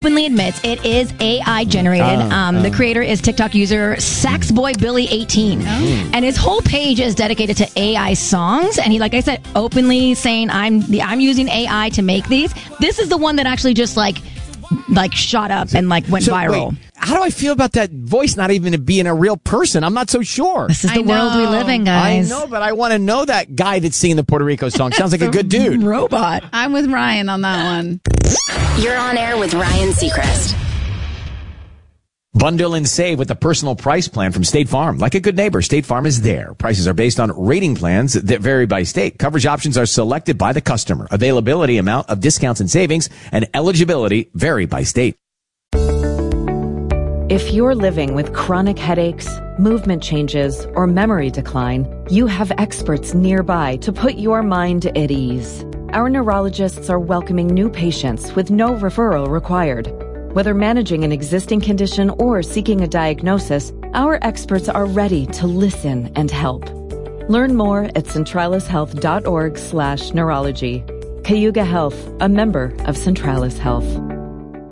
openly admits it is AI generated. The creator is TikTok user SaxBoyBilly18. And his whole page is dedicated to AI songs. And he, like I said, openly saying, I'm using AI to make these. This is the one that actually just like shot up and went viral. Wait, how do I feel about that voice not even being a real person? I'm not so sure. This is the world we live in, guys. I know, but I want to know that guy that's singing the Puerto Rico song. Sounds like a good dude. Robot. I'm with Ryan on that one. You're on air with Ryan Seacrest. Bundle and save with the personal price plan from State Farm. Like a good neighbor, State Farm is there. Prices are based on rating plans that vary by state. Coverage options are selected by the customer. Availability, amount of discounts and savings, and eligibility vary by state. If you're living with chronic headaches, movement changes, or memory decline, you have experts nearby to put your mind at ease. Our neurologists are welcoming new patients with no referral required. Whether managing an existing condition or seeking a diagnosis, our experts are ready to listen and help. Learn more at centralishealth.org/neurology. Cayuga Health, a member of Centralis Health.